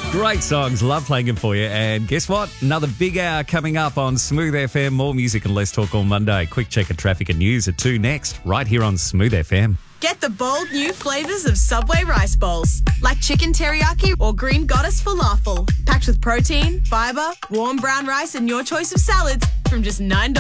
Great songs. Love playing them for you. And guess what? Another big hour coming up on Smooth FM. More music and less talk on Monday. Quick check of traffic and news at 2 next, right here on Smooth FM. Get the bold new flavours of Subway rice bowls, like chicken teriyaki or green goddess falafel. Packed with protein, fibre, warm brown rice and your choice of salads from just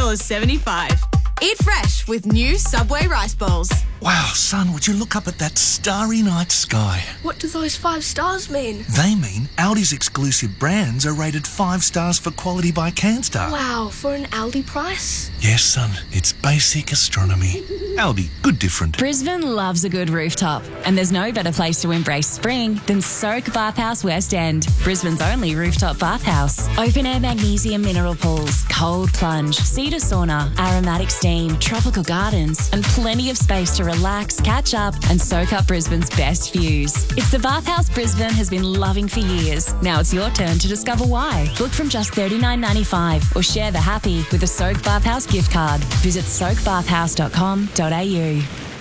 $9.75. Eat fresh with new Subway rice bowls. Wow, son, would you look up at that starry night sky? What do those 5 stars mean? They mean Aldi's exclusive brands are rated 5 stars for quality by CanStar. Wow, for an Aldi price? Yes, son, it's basic astronomy. Aldi, good different. Brisbane loves a good rooftop, and there's no better place to embrace spring than Soak Bathhouse West End, Brisbane's only rooftop bathhouse. Open-air magnesium mineral pools, cold plunge, cedar sauna, aromatic steam, tropical gardens, and plenty of space to relax, catch up, and soak up Brisbane's best views. It's the bathhouse Brisbane has been loving for years. Now it's your turn to discover why. Book from just $39.95 or share the happy with a Soak Bathhouse gift card. Visit soakbathhouse.com.au.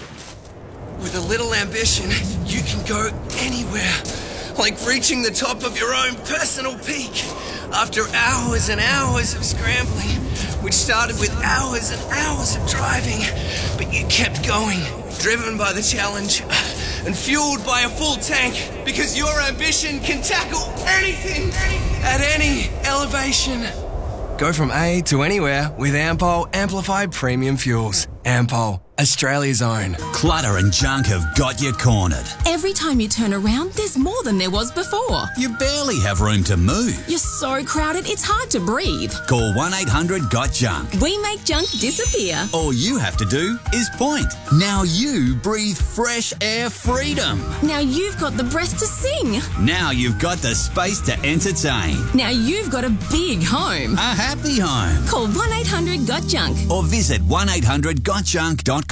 With a little ambition, you can go anywhere. Like reaching the top of your own personal peak. After hours and hours of scrambling, which started with hours and hours of driving, but you kept going, driven by the challenge and fueled by a full tank, because your ambition can tackle anything at any elevation. Go from A to anywhere with Ampol Amplified Premium Fuels. Ampol, Australia's own. Clutter and junk have got you cornered. Every time you turn around, there's more than there was before. You barely have room to move. You're so crowded, it's hard to breathe. Call 1-800-GOT-JUNK. We make junk disappear. All you have to do is point. Now you breathe fresh air freedom. Now you've got the breath to sing. Now you've got the space to entertain. Now you've got a big home. A happy home. Call 1-800-GOT-JUNK. Or visit 1-800-GOT-JUNK.com.au.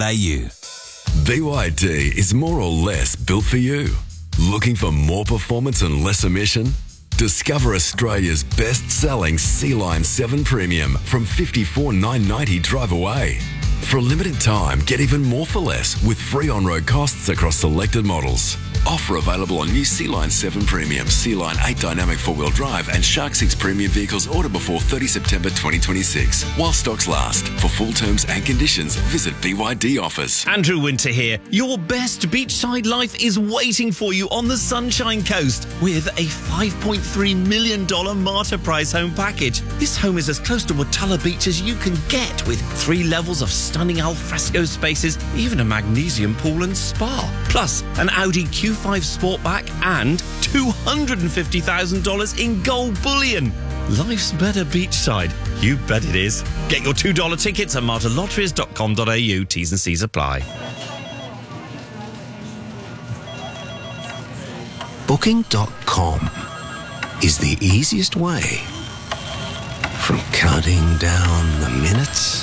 BYD is more or less built for you. Looking for more performance and less emission? Discover Australia's best-selling C-Line 7 Premium from $54,990 drive away. For a limited time, get even more for less with free on-road costs across selected models. Offer available on new C-Line 7 Premium, C-Line 8 Dynamic 4-wheel drive and Shark 6 Premium vehicles ordered before 30 September 2026. While stocks last. For full terms and conditions, visit BYD offers. Andrew Winter here. Your best beachside life is waiting for you on the Sunshine Coast with a $5.3 million Martyr Prize home package. This home is as close to Watala Beach as you can get, with 3 levels of stunning alfresco spaces, even a magnesium pool and spa. Plus, an Audi Q5 Sportback and $250,000 in gold bullion. Life's better beachside. You bet it is. Get your $2 tickets at martyrlotteries.com.au. T's and C's apply. Booking.com is the easiest way from counting down the minutes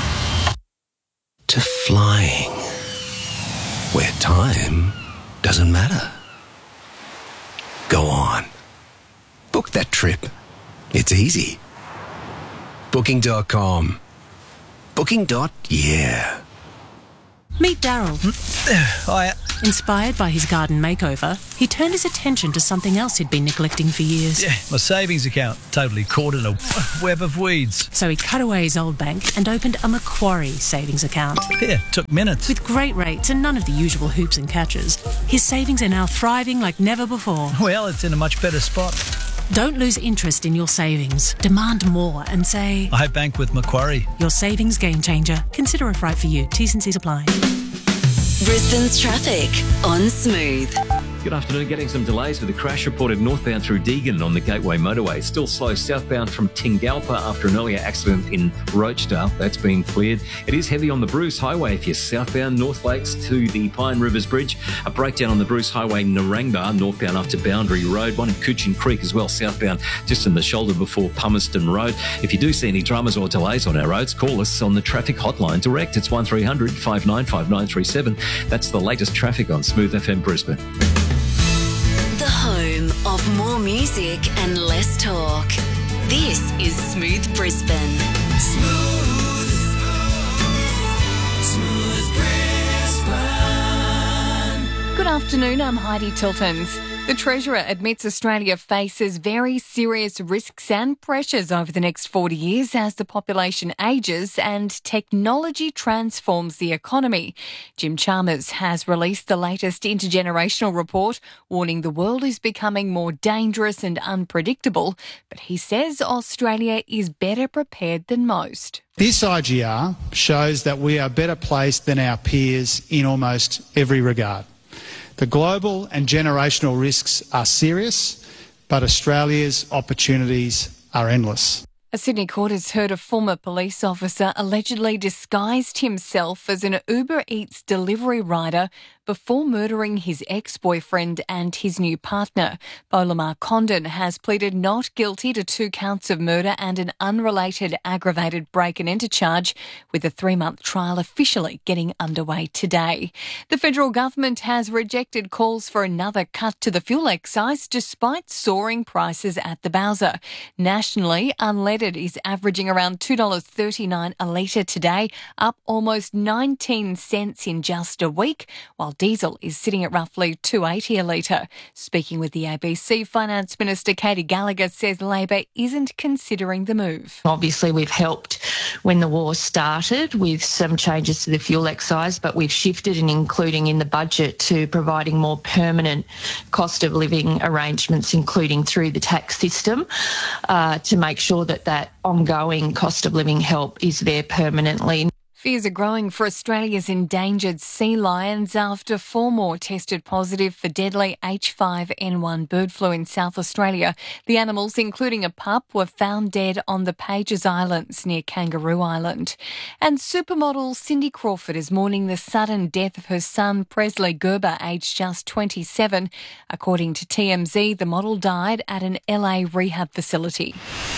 to flying, where time doesn't matter. Go on. Book that trip. It's easy. Booking.com. Booking.yeah. Meet Daryl. Hiya. Inspired by his garden makeover, he turned his attention to something else he'd been neglecting for years. Yeah, my savings account. Totally caught in a web of weeds. So he cut away his old bank and opened a Macquarie savings account. Yeah, took minutes. With great rates and none of the usual hoops and catches, his savings are now thriving like never before. Well, it's in a much better spot. Don't lose interest in your savings. Demand more and say, I bank with Macquarie. Your savings game changer. Consider if right for you. T's and C's apply. Brisbane's traffic on Smooth. Good afternoon. Getting some delays with a crash reported northbound through Deagon on the Gateway Motorway. Still slow southbound from Tingalpa after an earlier accident in Rochedale. That's been cleared. It is heavy on the Bruce Highway if you're southbound North Lakes to the Pine Rivers Bridge. A breakdown on the Bruce Highway Narangba northbound up to Boundary Road. One in Coochin Creek as well southbound just in the shoulder before Pumiston Road. If you do see any dramas or delays on our roads, call us on the traffic hotline direct. It's 1300 595937. That's the latest traffic on Smooth FM Brisbane. The home of more music and less talk. This is Smooth Brisbane. Smooth Brisbane. Good afternoon, I'm Heidi Tiltons. The Treasurer admits Australia faces very serious risks and pressures over the next 40 years as the population ages and technology transforms the economy. Jim Chalmers has released the latest intergenerational report, warning the world is becoming more dangerous and unpredictable, but he says Australia is better prepared than most. This IGR shows that we are better placed than our peers in almost every regard. The global and generational risks are serious, but Australia's opportunities are endless. A Sydney court has heard a former police officer allegedly disguised himself as an Uber Eats delivery rider before murdering his ex-boyfriend and his new partner. Bolamar Condon has pleaded not guilty to 2 counts of murder and an unrelated aggravated break-and-enter charge, with a 3-month trial officially getting underway today. The federal government has rejected calls for another cut to the fuel excise despite soaring prices at the bowser. Nationally, unleaded is averaging around $2.39 a litre today, up almost 19 cents in just a week, while diesel is sitting at roughly $2.80 a litre. Speaking with the ABC, Finance Minister Katie Gallagher says Labor isn't considering the move. Obviously, we've helped when the war started with some changes to the fuel excise, but we've shifted and including in the budget to providing more permanent cost of living arrangements, including through the tax system, to make sure that ongoing cost of living help is there permanently. Fears are growing for Australia's endangered sea lions after 4 more tested positive for deadly H5N1 bird flu in South Australia. The animals, including a pup, were found dead on the Pages Islands near Kangaroo Island. And supermodel Cindy Crawford is mourning the sudden death of her son Presley Gerber, aged just 27. According to TMZ, the model died at an LA rehab facility.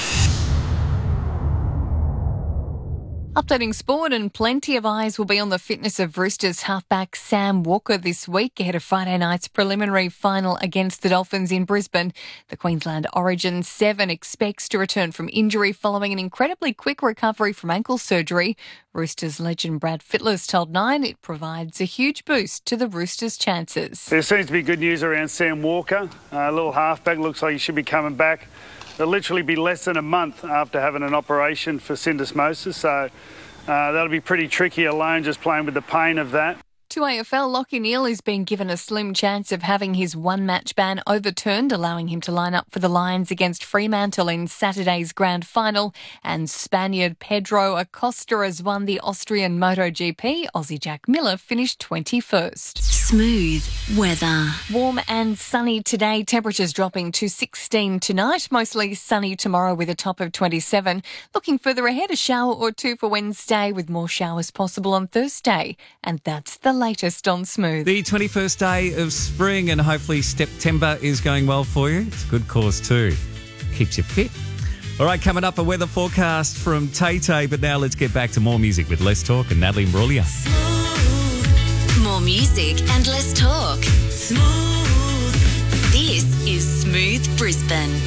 Updating sport, and plenty of eyes will be on the fitness of Roosters halfback Sam Walker this week ahead of Friday night's preliminary final against the Dolphins in Brisbane. The Queensland Origin 7 expects to return from injury following an incredibly quick recovery from ankle surgery. Roosters legend Brad Fittler's told Nine it provides a huge boost to the Roosters' chances. There seems to be good news around Sam Walker. A little halfback, looks like he should be coming back. It'll literally be less than a month after having an operation for syndesmosis, so that'll be pretty tricky alone, just playing with the pain of that. To AFL, Lachie Neale has been given a slim chance of having his 1-match ban overturned, allowing him to line up for the Lions against Fremantle in Saturday's grand final. And Spaniard Pedro Acosta has won the Austrian MotoGP. Aussie Jack Miller finished 21st. Smooth weather. Warm and sunny today. Temperatures dropping to 16 tonight. Mostly sunny tomorrow with a top of 27. Looking further ahead, a shower or 2 for Wednesday with more showers possible on Thursday. And that's the latest on Smooth. The 21st day of spring, and hopefully September is going well for you. It's a good cause too. Keeps you fit. All right, coming up, a weather forecast from Tay-Tay, but now let's get back to more music with Less Talk and Natalie Imbruglia. More music and less talk. Smooth. This is Smooth Brisbane.